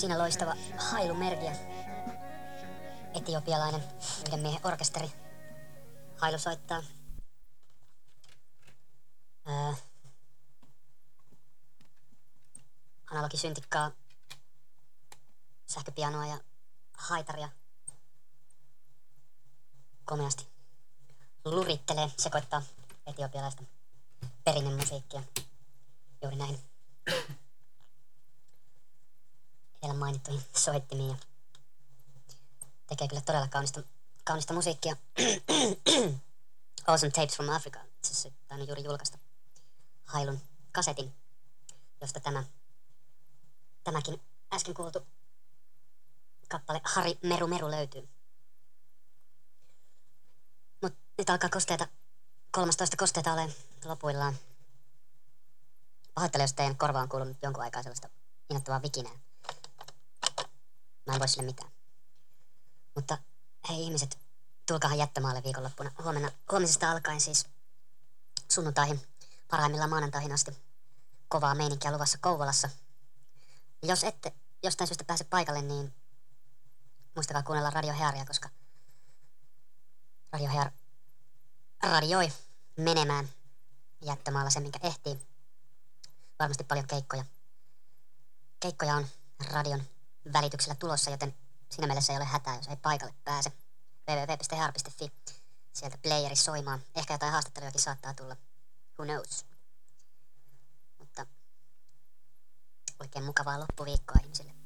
Siinä loistava Hailu Mergia, etiopialainen yhden miehen orkesteri. Hailu soittaa analogisyntikkaa, sähköpianoa ja haitaria. Komeasti lurittelee, sekoittaa etiopialaista perinnemusiikkia juuri näihin edellä mainittuihin soittimiin ja tekee kyllä todella kaunista musiikkia. Awesome Tapes from Africa, itse asiassa tainnut juuri julkaista Hailun kasetin, josta tämäkin äsken kuultu kappale Hari Meru Meru löytyy. Mut nyt alkaa kosteita, 13 kosteita ole lopuillaan. Pahoittelen, jos teidän korvaan on kuulunut jonkun aikaa sellaista innoittavaa vikinää. Mä en voi sille mitään. Mutta hei ihmiset, tulkaahan jättömaalle viikonloppuna. Huomisesta alkaen siis sunnuntaihin, parhaimmillaan maanantaihin asti. Kovaa meininkiä luvassa Kouvolassa. Jos ette jostain syystä pääse paikalle, niin muistakaa kuunnella Radio Hearia, koska Radio Hear radioi menemään jättömaalla sen, minkä ehtii. Varmasti paljon keikkoja. Keikkoja on radion välityksellä tulossa, joten siinä mielessä ei ole hätää, jos ei paikalle pääse. www.hear.fi. Sieltä playeri soimaan. Ehkä jotain haastattelujakin saattaa tulla. Who knows? Mutta oikein mukavaa loppuviikkoa ihmisille.